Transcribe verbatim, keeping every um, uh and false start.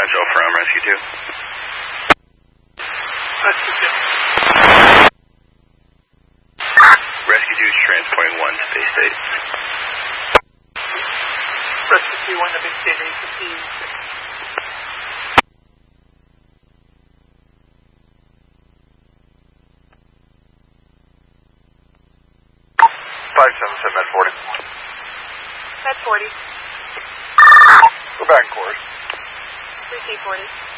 Central from Rescue two. Rescue two. Rescue two is transporting one to Bay State. Rescue two, one to Bay State, eight fifteen. five seven seven, Med forty. Med forty. Go back in course. three C forty.